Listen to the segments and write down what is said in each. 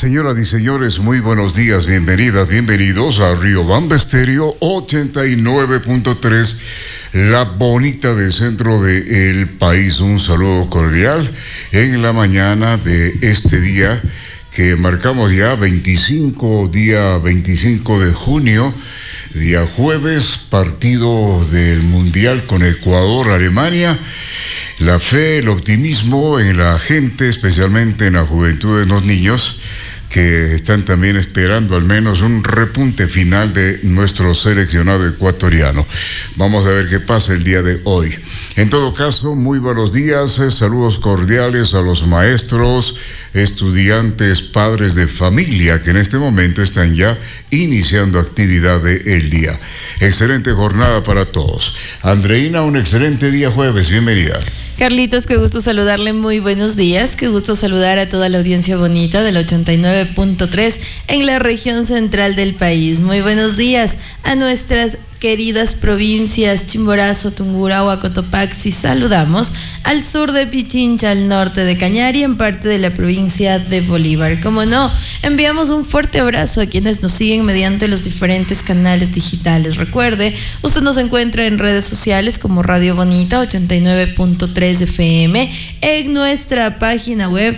Señoras y señores, muy buenos días, bienvenidas, bienvenidos a Riobamba Estéreo 89.3, la bonita del centro del país. Un saludo cordial en la mañana de este día que marcamos ya 25 de junio, día jueves, partido del Mundial con Ecuador, Alemania. La fe, el optimismo en la gente, especialmente en la juventud de los niños, que están también esperando al menos un repunte final de nuestro seleccionado ecuatoriano. Vamos a ver qué pasa el día de hoy. En todo caso, muy buenos días, saludos cordiales a los maestros, estudiantes, padres de familia que en este momento están ya iniciando actividad del día. Excelente jornada para todos. Andreina, un excelente día jueves, bienvenida. Carlitos, qué gusto saludarle, muy buenos días, qué gusto saludar a toda la audiencia bonita del 89.3 en la región central del país. Muy buenos días a nuestras queridas provincias Chimborazo, Tungurahua, Cotopaxi. Saludamos al sur de Pichincha, al norte de Cañari, en parte de la provincia de Bolívar. Como no, enviamos un fuerte abrazo a quienes nos siguen mediante los diferentes canales digitales. Recuerde, usted nos encuentra en redes sociales como Radio Bonita 89.3 FM, en nuestra página web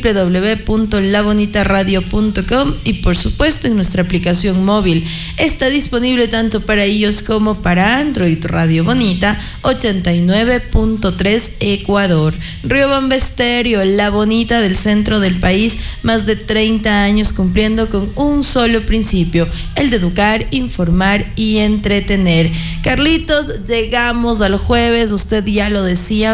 www.labonitaradio.com y por supuesto en nuestra aplicación móvil. Está disponible tanto para iOS como para Android. Radio Bonita 89.3 Ecuador. Riobamba Estéreo, la bonita del centro del país, más de 30 años cumpliendo con un solo principio, el de educar, informar y entretener. Carlitos, llegamos al jueves, usted ya lo decía,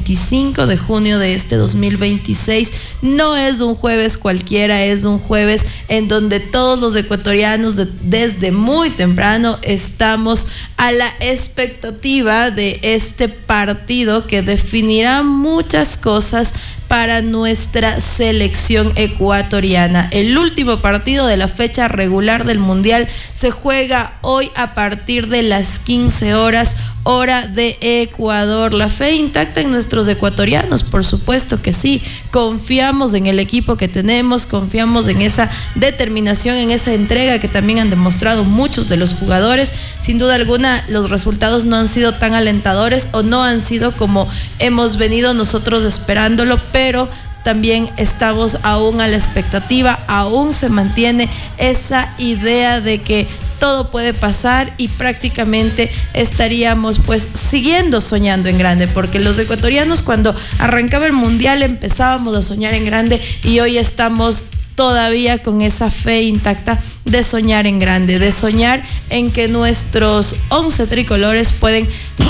25 de junio de este 2026. No es un jueves cualquiera, es un jueves en donde todos los ecuatorianos desde muy temprano estamos a la expectativa de este partido que definirá muchas cosas para nuestra selección ecuatoriana. El último partido de la fecha regular del Mundial se juega hoy a partir de las 15 horas, hora de Ecuador. La fe intacta en nuestros ecuatorianos, por supuesto que sí. Confiamos en el equipo que tenemos, confiamos en esa determinación, en esa entrega que también han demostrado muchos de los jugadores. Sin duda alguna, los resultados no han sido tan alentadores o no han sido como hemos venido nosotros esperándolo, pero también estamos aún a la expectativa, aún se mantiene esa idea de que todo puede pasar y prácticamente estaríamos pues siguiendo soñando en grande, porque los ecuatorianos cuando arrancaba el Mundial empezábamos a soñar en grande y hoy estamos todavía con esa fe intacta de soñar en grande, de soñar en que nuestros 11 tricolores pueden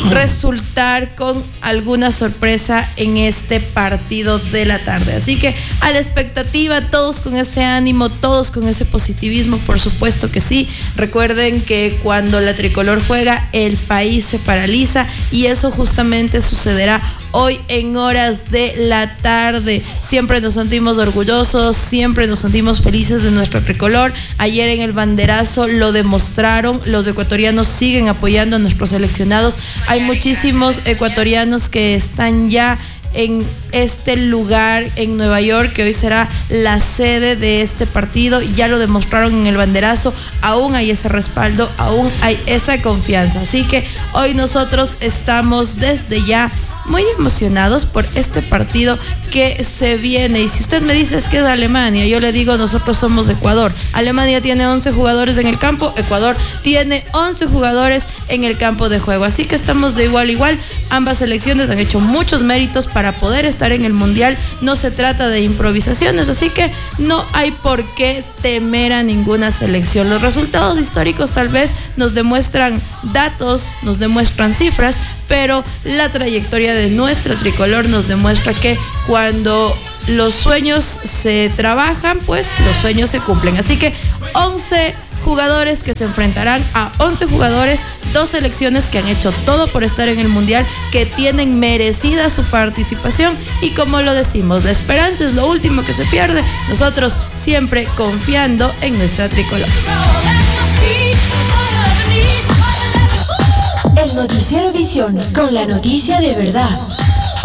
resultar con alguna sorpresa en este partido de la tarde. Así que a la expectativa, todos con ese ánimo, todos con ese positivismo, por supuesto que sí. Recuerden que cuando la tricolor juega, el país se paraliza y eso justamente sucederá hoy en horas de la tarde. Siempre nos sentimos orgullosos, siempre nos sentimos felices de nuestro tricolor. Ayer en el banderazo lo demostraron, los ecuatorianos siguen apoyando a nuestros seleccionados. Hay muchísimos ecuatorianos que están ya en este lugar en Nueva York, que hoy será la sede de este partido. Ya lo demostraron en el banderazo, aún hay ese respaldo, aún hay esa confianza. Así que hoy nosotros estamos desde ya muy emocionados por este partido que se viene. Y si usted me dice es que es Alemania, yo le digo nosotros somos Ecuador. Alemania tiene 11 jugadores en el campo, Ecuador tiene 11 jugadores en el campo de juego. Así que estamos de igual a igual. Ambas selecciones han hecho muchos méritos para poder estar en el Mundial. No se trata de improvisaciones, así que no hay por qué temer a ninguna selección. Los resultados históricos tal vez nos demuestran datos, nos demuestran cifras, pero la trayectoria de nuestro tricolor nos demuestra que cuando los sueños se trabajan, pues los sueños se cumplen. Así que 11 jugadores que se enfrentarán a 11 jugadores, dos selecciones que han hecho todo por estar en el Mundial, que tienen merecida su participación y como lo decimos, la esperanza es lo último que se pierde. Nosotros siempre confiando en nuestra tricolor. El Noticiero Visión, con la noticia de verdad.